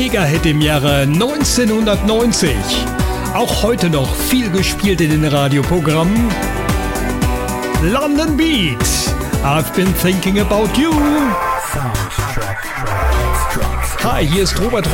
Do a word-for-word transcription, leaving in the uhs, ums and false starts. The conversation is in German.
Mega-Hit im Jahre neunzehnhundertneunzig. Auch heute noch viel gespielt in den Radioprogrammen. London Beat, I've been thinking about you. Hi, hier ist Robert